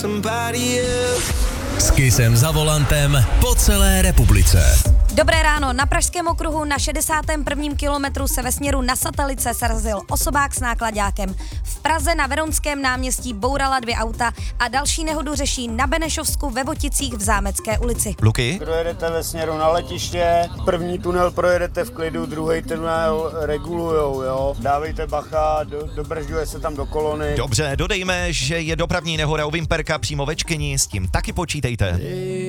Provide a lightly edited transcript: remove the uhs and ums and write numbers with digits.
S Kissem za volantem po celé republice. Dobré ráno, na Pražském okruhu na 61. kilometru se ve směru na Satelice srazil osobák s náklaďákem. V Praze na Veronském náměstí bourala 2 auta a další nehodu řeší na Benešovsku ve Voticích v Zámecké ulici. Luky? Kdo jedete ve směru na letiště, první tunel projedete v klidu, druhý tunel regulujou, jo. Dávejte bacha, dobržďuje se tam do kolony. Dobře, dodejme, že je dopravní nehoda u Vimperka přímo ve Čkyni, s tím taky počítejte.